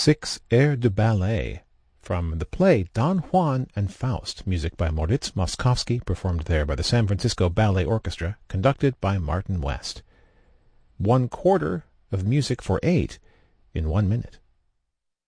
6 airs de ballet from the play Don Juan and Faust, music by Moritz Moszkowski, performed there by the San Francisco Ballet Orchestra, conducted by Martin West. 1/4 of music for 8 in 1 minute.